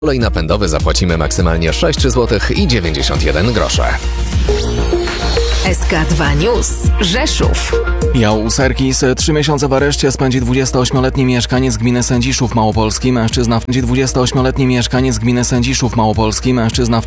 Olej napędowy zapłacimy maksymalnie 6 zł i 91 groszy. SK2 News. Rzeszów. Jan Serkis 3 miesiące w areszcie spędzi 28-letni mieszkaniec gminy Sędziszów Małopolski. Mężczyzna